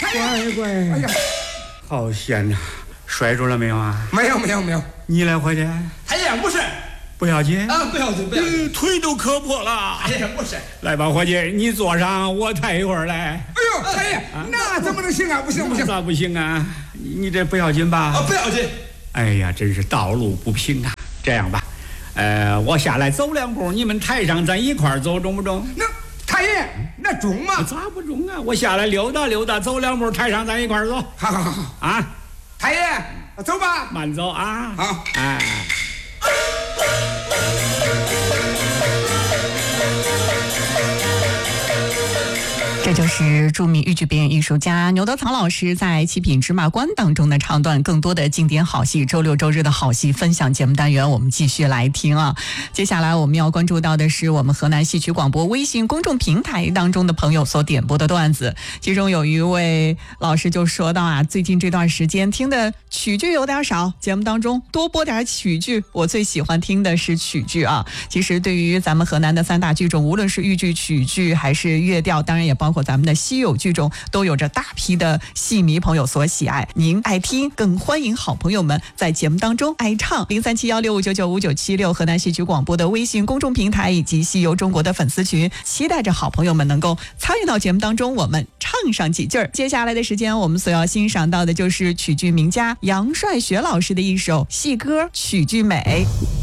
乖， 哎呀， 好险呐！摔住了没有啊？ 没有， 你来伙计， 太爷不是不要紧啊，不要紧， 腿都磕破了。 太爷不是。 来吧，伙计，你坐上，我抬一会儿来。 哎呦，太爷，那怎么能行啊？不行， 咋不行啊？你这不要紧吧？ 啊，不要紧。 哎呀，真是道路不平啊！这样吧，我下来走2步，你们抬上，咱一块儿走，中不中？ 那太爷，那中吗？ 咋不中啊？我下来溜达溜达，走2步，抬上，咱一块儿走。 好啊！ 太爷，走吧， 慢走啊！ 好， 哎。 这就是著名豫剧表演艺术家牛德藏老师在《七品芝麻官》当中的唱段。更多的经典好戏，周六周日的好戏分享节目单元，我们继续来听啊。接下来我们要关注到的是我们河南戏曲广播微信公众平台当中的朋友所点播的段子。其中有一位老师就说到啊，最近这段时间听的曲剧有点少，节目当中多播点曲剧。我最喜欢听的是曲剧啊。其实对于咱们河南的3大剧种，无论是豫剧、曲剧还是乐调，当然也包括咱们的稀有剧种，都有着大批的戏迷朋友所喜爱。您爱听，更欢迎好朋友们在节目当中爱唱。037165995976河南戏曲广播的微信公众平台以及戏游中国的粉丝群，期待着好朋友们能够参与到节目当中，我们唱上几句儿。接下来的时间，我们所要欣赏到的就是曲剧名家杨帅学老师的一首戏歌《曲剧美》。